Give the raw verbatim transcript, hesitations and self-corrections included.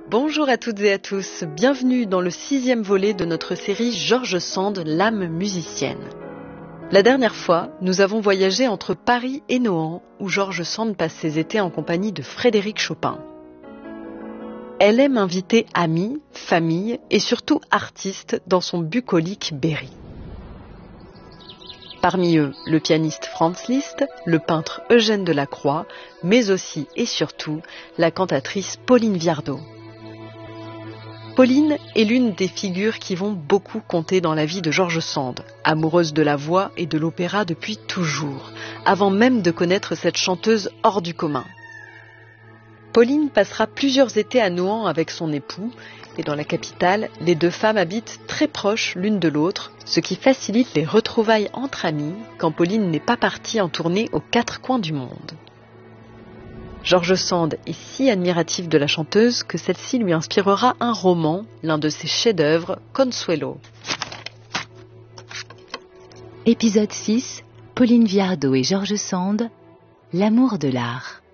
Bonjour à toutes et à tous, bienvenue dans le sixième volet de notre série George Sand, l'âme musicienne. La dernière fois, nous avons voyagé entre Paris et Nohant, où George Sand passe ses étés en compagnie de Frédéric Chopin. Elle aime inviter amis, famille et surtout artistes dans son bucolique Berry. Parmi eux, le pianiste Franz Liszt, le peintre Eugène Delacroix, mais aussi et surtout la cantatrice Pauline Viardot. Pauline est l'une des figures qui vont beaucoup compter dans la vie de George Sand, amoureuse de la voix et de l'opéra depuis toujours, avant même de connaître cette chanteuse hors du commun. Pauline passera plusieurs étés à Nohant avec son époux, et dans la capitale, les deux femmes habitent très proches l'une de l'autre, ce qui facilite les retrouvailles entre amies quand Pauline n'est pas partie en tournée aux quatre coins du monde. George Sand est si admiratif de la chanteuse que celle-ci lui inspirera un roman, l'un de ses chefs-d'œuvre, Consuelo. Épisode six, Pauline Viardot et George Sand, l'amour de l'art.